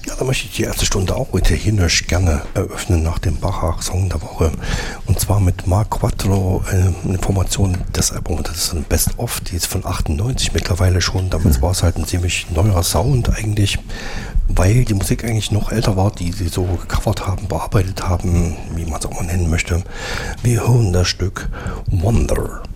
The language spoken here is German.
Ja, da möchte ich die erste Stunde auch italienisch gerne eröffnen nach dem Bachach-Song der Woche. Und zwar mit Mark Quattro, eine Formation des Albums, das ist ein Best-of, die ist von 98 mittlerweile schon. Damals war es halt ein ziemlich neuer Sound eigentlich, weil die Musik eigentlich noch älter war, die sie so gecovert haben, bearbeitet haben, wie man es auch mal nennen möchte. Wir hören das Stück Wonder.